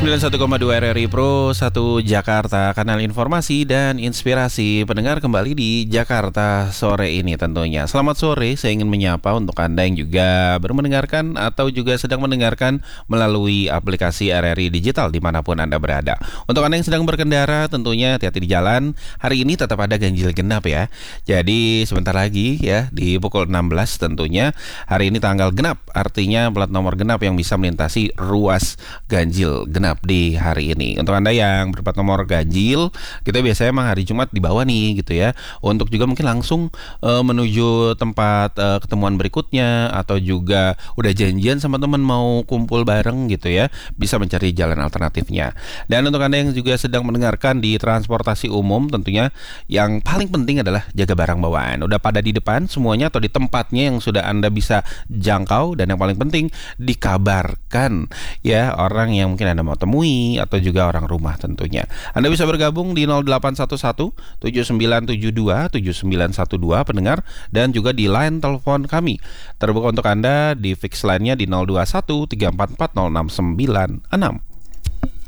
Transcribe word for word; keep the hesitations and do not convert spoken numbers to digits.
sembilan puluh satu koma dua R R I Pro satu Jakarta, kanal informasi dan inspirasi pendengar kembali di Jakarta sore ini tentunya. Selamat sore, saya ingin menyapa untuk Anda yang juga baru mendengarkan atau juga sedang mendengarkan melalui aplikasi R R I Digital dimanapun Anda berada. Untuk Anda yang sedang berkendara tentunya hati-hati di jalan, hari ini tetap ada ganjil genap ya. Jadi sebentar lagi ya di pukul enam belas tentunya, hari ini tanggal genap, artinya plat nomor genap yang bisa melintasi ruas ganjil genap di hari ini. Untuk Anda yang berplat nomor ganjil, kita biasanya emang hari Jumat di bawah nih gitu ya. Untuk juga mungkin langsung uh, menuju tempat uh, ketemuan berikutnya atau juga udah janjian sama teman mau kumpul bareng gitu ya, bisa mencari jalan alternatifnya. Dan untuk Anda yang juga sedang mendengarkan di transportasi umum, tentunya yang paling penting adalah jaga barang bawaan. Udah pada di depan semuanya atau di tempatnya yang sudah Anda bisa jangkau, dan yang paling penting dikabarkan ya orang yang mungkin Anda mau temui atau juga orang rumah tentunya. Anda bisa bergabung di nol delapan satu satu tujuh sembilan tujuh dua tujuh sembilan satu dua pendengar, dan juga di line telepon kami terbuka untuk Anda di fix line-nya di nol dua satu tiga empat empat nol enam sembilan enam.